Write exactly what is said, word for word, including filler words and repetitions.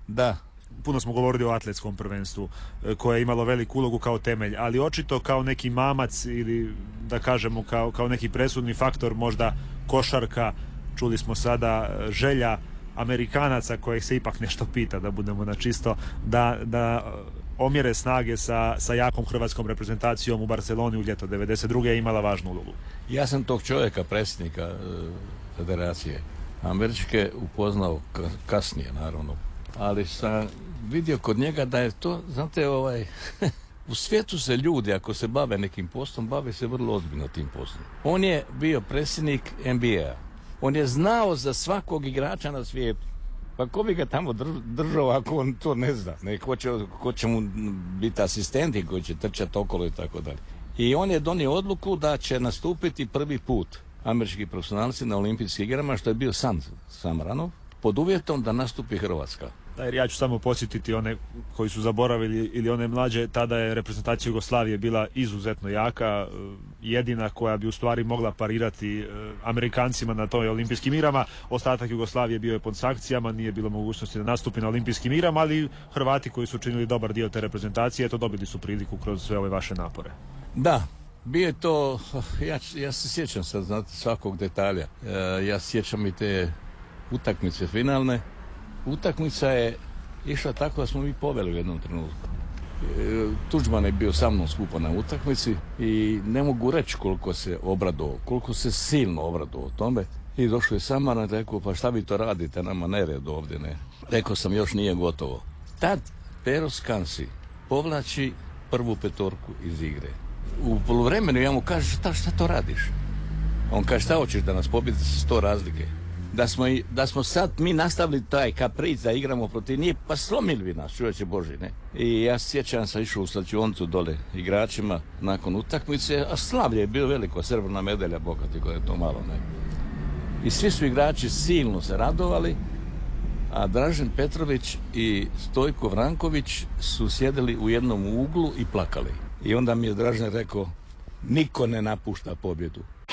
Da. Puno smo govorili o atletskom prvenstvu koje je imalo veliku ulogu kao temelj, ali očito kao neki mamac ili da kažemo kao, kao neki presudni faktor možda košarka, čuli smo sada želja Amerikanaca kojih se ipak nešto pita, da budemo na čisto, da, da omjere snage sa, sa jakom hrvatskom reprezentacijom u Barceloni u ljeto devedeset druge je imala važnu ulogu. Ja sam tog čovjeka, predsjednika e, federacije američke upoznao kasnije, naravno, ali sam vidio kod njega da je to, znate, ovaj u svijetu se ljudi, ako se bave nekim poslom, bave se vrlo ozbiljno tim poslom. On je bio predsjednik N B A. On je znao za svakog igrača na svijetu. Pa ko bi ga tamo držao ako on to ne zna? Ne, ko, će, ko će mu biti asistenti koji će trčati okolo i tako dalje. I on je donio odluku da će nastupiti prvi put američki profesionalci na olimpijskim igrama, što je bio san Samranov, pod uvjetom da nastupi Hrvatska. Da, jer ja ću samo podsjetiti one koji su zaboravili ili one mlađe, tada je reprezentacija Jugoslavije bila izuzetno jaka, jedina koja bi u stvari mogla parirati Amerikancima na toj olimpijskim igrama. Ostatak Jugoslavije bio je pod sankcijama, nije bilo mogućnosti da nastupi na olimpijskim igrama, ali Hrvati koji su činili dobar dio te reprezentacije, eto, dobili su priliku kroz sve ove vaše napore. Da, bio je to, ja, ja se sjećam sad, znate, svakog detalja. E, ja sjećam i te utakmice finalne. Utakmica je išla tako da smo mi poveli u jednom trenutku. E, Tuđman je bio sa mnom skupo na utakmici i ne mogu reći koliko se obradovao, koliko se silno obradovao tome. I došao je Samaran i rekao, pa šta vi to radite, nama nered ovdje, ne. Rekao sam, još nije gotovo. Tad Pero Skansi povlači prvu petorku iz igre. U poluvremenu ja mu kažem, šta, šta to radiš? On kaže, šta hoćeš da nas pobjede sa sto razlike? Da smo, da smo sad mi nastavili taj kapric da igramo protiv njih, pa slomili bi nas, čovječe Boži, ne? I ja sjećam sam išao u slačionicu dole igračima nakon utakmice, a slavlje je bilo veliko, srebrna medalja, bogati koja je to malo, ne? I svi su igrači silno se radovali, a Dražen Petrović i Stojko Vranković su sjedili u jednom uglu i plakali. I onda mi je Dražen rekao, niko ne napušta pobjedu.